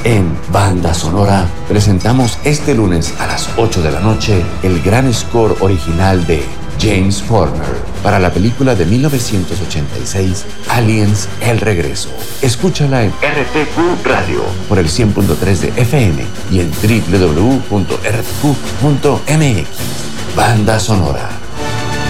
En Banda Sonora presentamos este lunes a las 8 de la noche el gran score original de James Horner para la película de 1986 Aliens: El Regreso. Escúchala en RTQ Radio por el 100.3 de FM y en www.rtq.mx. Banda Sonora.